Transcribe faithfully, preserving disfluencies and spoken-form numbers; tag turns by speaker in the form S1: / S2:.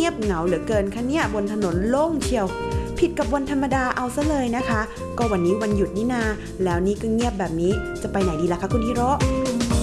S1: บเหงาเหลือเกินคะเนี่ยบนถนนโล่งเชียวผิดกับวันธรรมดาเอาซะเลยนะคะก็วันนี้วันหยุดนี่นาแล้วนี่ก็เงียบแบบนี้จะไปไหนดีล่ะคะคุณฮิโร่